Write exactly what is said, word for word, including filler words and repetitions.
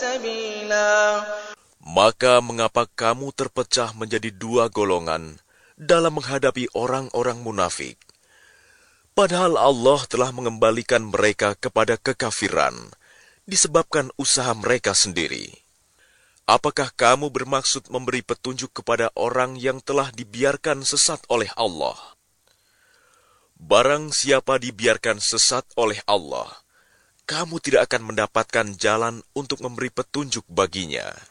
سبيلا. Maka mengapa kamu terpecah menjadi dua golongan dalam menghadapi orang-orang munafik? Padahal Allah telah mengembalikan mereka kepada kekafiran disebabkan usaha mereka sendiri. Apakah kamu bermaksud memberi petunjuk kepada orang yang telah dibiarkan sesat oleh Allah? Barang siapa dibiarkan sesat oleh Allah, kamu tidak akan mendapatkan jalan untuk memberi petunjuk baginya.